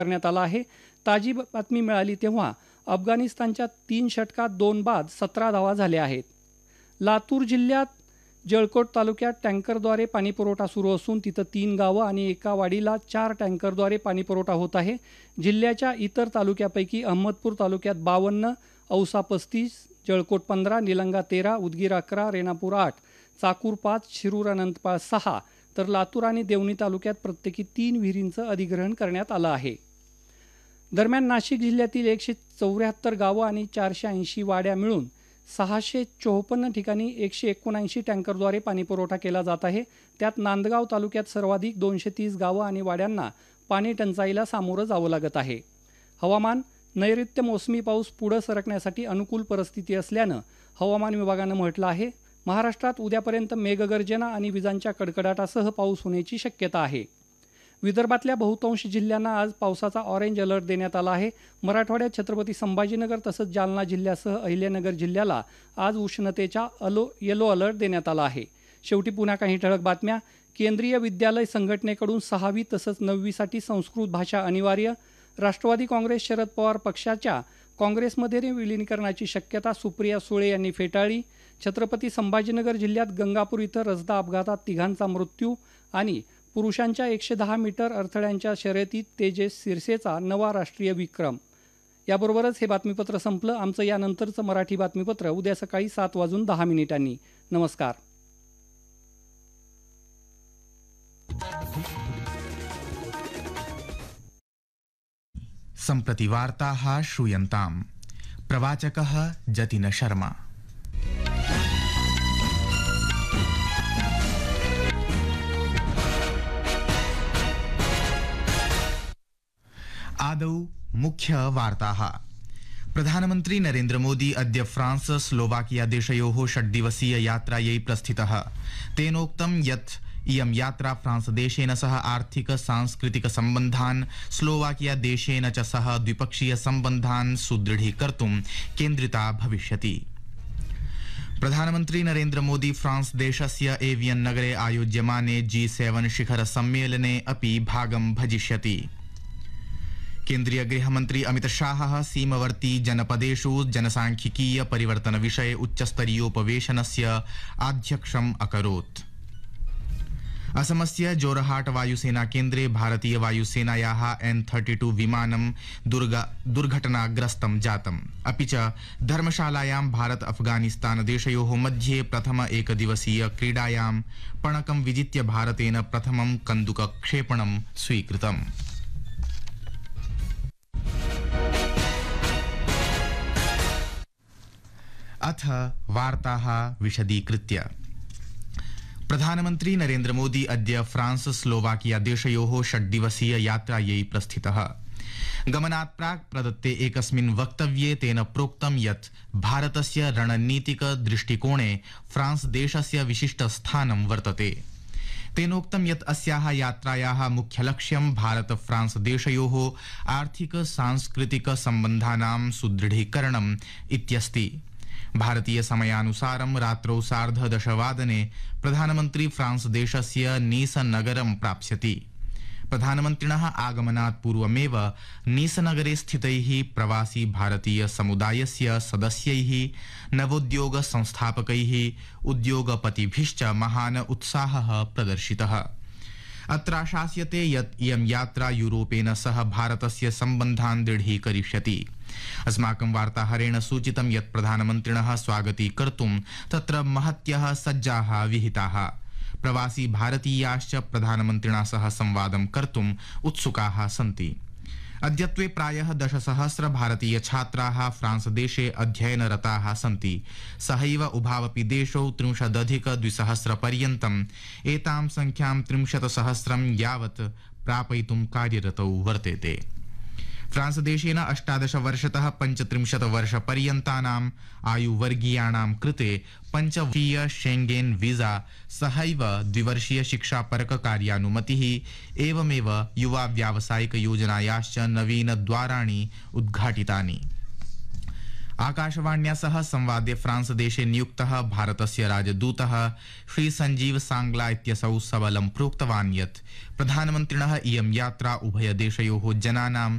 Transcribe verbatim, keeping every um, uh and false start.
करण्यात आला आहे. ताजी बातमी मिळाली तेव्हा अफगाणिस्तानच्या तीन षटकात दोन बाद सतरा धावा झाल्या आहेत. लातूर जिल्ह्यात जळकोट तालुक्यात टँकरद्वारे पाणीपुरवठा सुरू असून तिथं तीन गावं आणि एका वाडीला चार टँकरद्वारे पाणीपुरवठा होत आहे. जिल्ह्याच्या इतर तालुक्यापैकी अहमदपूर तालुक्यात बावन्न, औसा पस्तीस, जळकोट पंधरा, निलंगा तेरा, उदगीर अकरा, रेणापूर आठ, चाकूर पाच, शिरूर अनंतपाळ सहा तर लातूर आणि देवणी तालुक्यात प्रत्येकी तीन विहिरींचं अधिग्रहण करण्यात आलं आहे. दरम्यान नाशिक जिल्ह्यातील एकशे चौऱ्याहत्तर गावं आणि चारशे ऐंशी वाड्या मिळून सहाशे चोपन्न ठिकाणी एकशे एकोणऐंशी टँकरद्वारे पाणीपुरवठा केला जात आहे. त्यात नांदगाव तालुक्यात सर्वाधिक दोनशे तीस गावं आणि वाड्यांना पाणी टंचाईला सामोरं जावं लागत आहे. हवामान. नैऋत्य मोसमी पाऊस पुढं सरकण्यासाठी अनुकूल परिस्थिती असल्यानं हवामान विभागानं म्हटलं आहे. महाराष्ट्रात उद्यापर्यंत मेघगर्जना आणि विजांच्या कडकडाटासह पाऊस होण्याची शक्यता आहे. विदर्भातल्या बहुतांश जिल्ह्यांना आज पावसाचा ऑरेंज अलर्ट देण्यात आला आहे. मराठवाड्यात छत्रपती संभाजीनगर तसंच जालना जिल्ह्यासह अहिल्यानगर जिल्ह्याला आज उष्णतेचा अलो येलो अलर्ट देण्यात आला आहे. शेवटी पुन्हा काही ठळक बातम्या. केंद्रीय विद्यालय संघटनेकडून सहावी तसंच नववीसाठी संस्कृत भाषा अनिवार्य. राष्ट्रवादी काँग्रेस शरद पवार पक्षाच्या काँग्रेसमध्ये विलीनीकरणाची शक्यता सुप्रिया सुळे यांनी फेटाळली. छत्रपती संभाजीनगर जिल्ह्यात गंगापूर इथं रस्ता अपघातात तिघांचा मृत्यू आणि पुरुषांच्या एकशे दहा मीटर अडथळ्यांच्या शर्यतीत तेजस सिरसेचा नवा राष्ट्रीय विक्रम. याबरोबरच हे बातमीपत्र संपलं. आमचं यानंतरचं मराठी बातमीपत्र उद्या सकाळी सात वाजून दहा मिनिटांनी. नमस्कार. सम्प्रति वार्ताः श्रूयन्ताम्. प्रवाचकः जतिन शर्मा. आदौ मुख्य वार्ताः. प्रधानमन्त्री नरेन्द्र मोदी अद्य फ्रांस स्लोवाकिया देशयोः षड्दिवसीय यात्रायै प्रस्थितः. तेनोक्तं यत् इयं यात्रा फ्रांस देशेन सह आर्थिक सांस्कृतिक सम्बन्धान्, स्लोवाकिया देशेन च सह द्विपक्षीय सम्बन्धान् सुदृढीकर्तुं केन्द्रिता भविष्यति. प्रधानमन्त्री नरेन्द्र मोदी फ्रांस देशस्य एवियन् नगरे आयोज्यमाने जी सेवन शिखर सम्मेलने अपि भागं भजिष्यति. केन्द्रीय गृहमन्त्री अमित शाहः सीमवर्ती जनपदेषु जनसांख्यिकीय परिवर्तन विषये उच्चस्तरीयोपवेशनस्य आध्यक्षम् अकरोत्. असमस्य जोरहाट वायुसेना केन्द्रे भारतीय वायुसेनायाः एन् थर्टि टु विमानं दुर्घटनाग्रस्तं जातम्. अपि च धर्मशालायां भारत अफगानिस्तान देशयोः मध्ये प्रथम एकदिवसीय क्रीडायां पणकं विजित्य भारतेन प्रथमं कन्दुकक्षेपणं स्वीकृतम्. अथ वार्ताः विशदीकृत्य. प्रधानमन्त्री नरेन्द्र मोदी अद्य फ्रांस स्लोवाकिया देशयोः षड्दिवसीय यात्रायै प्रस्थितः. गमनात् प्राक् प्रदत्ते एकस्मिन् वक्तव्ये तेन प्रोक्तं यत् भारतस्य रणनीतिक दृष्टिकोणे फ्रांस देशस्य विशिष्ट स्थानं वर्तते. तेनोक्तं यत् अस्याः यात्रायाः मुख्यलक्ष्यं भारत फ्रांस देशयोः आर्थिक सांस्कृतिक सम्बन्धानां सुदृढीकरणम् इत्यस्ति. भारतीय समयानुसारं रात्रौ सार्धदशवादने प्रधानमन्त्री फ्रांस देशस्य नीस नगरं प्राप्स्यति. प्रधानमन्त्रिणः आगमनात् पूर्वमेव नीस नगरे स्थितैः प्रवासी भारतीय समुदायस्य सदस्यैः, नवोद्योग संस्थापकैः, उद्योगपतिभिश्च महान् उत्साहः प्रदर्शितः. अत्र आशास्यते यत् इयं यात्रा यूरोपेन सह भारतस्य सम्बन्धान् दृढीकरिष्यति. अस्माकं वार्ताहरेण सूचितं यत् प्रधानमन्त्रिणः स्वागतीकर्तुं तत्र महत्यः सज्जाः विहिताः. प्रवासी भारतीयाश्च प्रधानमन्त्रिणा सह संवादं कर्तुम् उत्सुकाः सन्ति. अद्यत्वे प्रायः दशसहस्र भारतीय छात्राः फ्रांस देशे अध्ययनरताः सन्ति. सहैव उभावपि देशौ त्रिंशदधिक द्विसहस्र पर्यन्तम् एतां संख्यां त्रिंशत् सहस्रं यावत् प्रापयितुं कार्यरतौ वर्तेते. फ्रांस देशेन अष्टादश वर्षतः पञ्चत्रिंशत् वर्षपर्यन्तानाम् आयुवर्गीयाणां कृते पञ्चवर्षीय शेंगेन वीजा सहैव द्विवर्षीय शिक्षापरक कार्यानुमतिः एवमेव युवा व्यावसायिक योजनायाश्च नवीन द्वाराणि उद्घाटितानि. आकाशवाण्या सह संवादे फ्रांस देशे नियुक्तः भारतस्य राजदूतः श्री संजीव सांग्ला इत्यसौ सबलं प्रोक्तवान् यत् प्रधानमन्त्रिणः इयं यात्रा उभयदेशयोः जनानां